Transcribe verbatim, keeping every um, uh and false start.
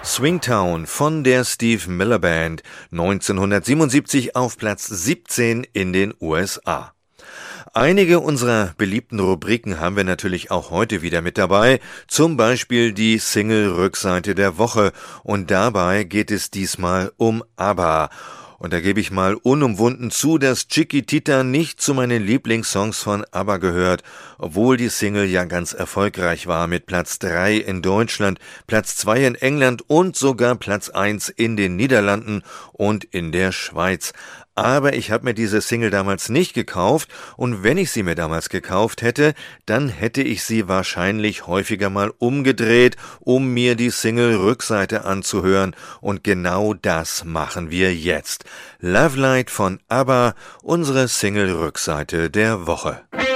Swingtown von der Steve Miller Band, neunzehnhundertsiebenundsiebzig auf Platz siebzehn in den U S A. Einige unserer beliebten Rubriken haben wir natürlich auch heute wieder mit dabei, zum Beispiel die Single-Rückseite der Woche, und dabei geht es diesmal um ABBA. Und da gebe ich mal unumwunden zu, dass Chiquitita nicht zu meinen Lieblingssongs von ABBA gehört, obwohl die Single ja ganz erfolgreich war mit Platz drei in Deutschland, Platz zwei in England und sogar Platz eins in den Niederlanden und in der Schweiz. Aber ich habe mir diese Single damals nicht gekauft, und wenn ich sie mir damals gekauft hätte, dann hätte ich sie wahrscheinlich häufiger mal umgedreht, um mir die Single-Rückseite anzuhören, und genau das machen wir jetzt. Love Light von ABBA, unsere Single-Rückseite der Woche.